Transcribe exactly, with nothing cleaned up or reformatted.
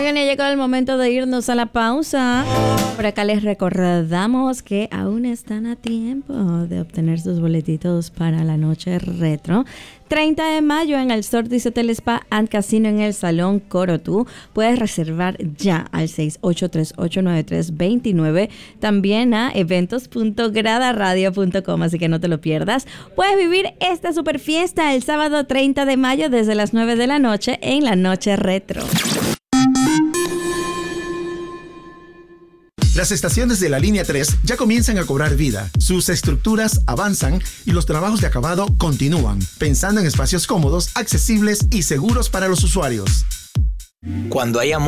Oigan, ya llegó el momento de irnos a la pausa. Por acá les recordamos que aún están a tiempo de obtener sus boletitos para la noche retro. treinta de mayo en el Sortis Hotel Spa and Casino en el Salón Corotú. Puedes reservar ya al seis ocho tres ocho nueve tres dos nueve. También a eventos punto grada radio punto com, así que no te lo pierdas. Puedes vivir esta super fiesta el sábado treinta de mayo desde las nueve de la noche en la Noche Retro. Las estaciones de la línea tres ya comienzan a cobrar vida. Sus estructuras avanzan y los trabajos de acabado continúan, pensando en espacios cómodos, accesibles y seguros para los usuarios. Cuando hay amor